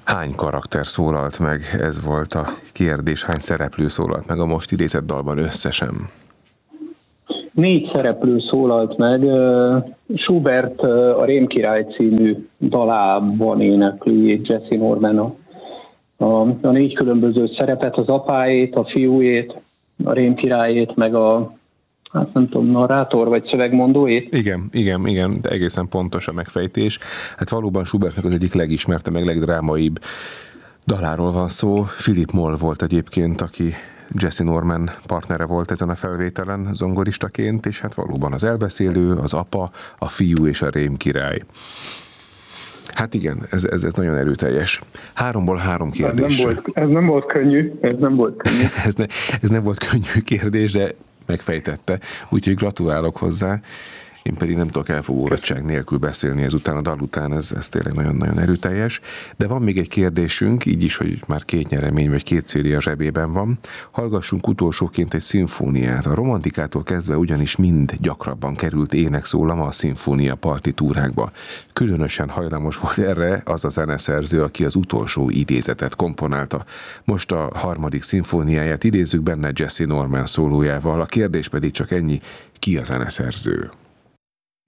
Hány karakter szólalt meg? Ez volt a kérdés. Hány szereplő szólalt meg a most idézett dalban összesen? 4 szereplő szólalt meg. Schubert a Rémkirály című dalában énekli Jessye Norman a 4 különböző szerepet, az apáét, a fiújét, a Rémkirályét, meg a, hát nem tudom, narrátor vagy szövegmondóét. Igen, de egészen pontos a megfejtés. Hát valóban Schubertnek az egyik legismertebb, meg legdrámaibb daláról van szó. Philip Moll volt egyébként, aki Jessye Norman partnere volt ezen a felvételen zongoristaként, és hát valóban az elbeszélő, az apa, a fiú és a Rémkirály. Hát igen, ez nagyon erőteljes. 3-ból 3 kérdés. Ez nem volt könnyű. Ez nem volt könnyű kérdés, de megfejtette, úgyhogy gratulálok hozzá. Én pedig nem tudok elfogódottság nélkül beszélni ezután, a dal után, ez tényleg nagyon-nagyon erőteljes. De van még egy kérdésünk, így is, hogy már 2 nyeremény vagy 2 CD a zsebében van. Hallgassunk utolsóként egy szimfóniát. A romantikától kezdve ugyanis mind gyakrabban került énekszólam a szimfónia partitúrákba. Különösen hajlamos volt erre az a zeneszerző, aki az utolsó idézetet komponálta. Most a 3. szimfóniáját idézzük, benne Jessye Norman szólójával. A kérdés pedig csak ennyi: ki a zeneszerző?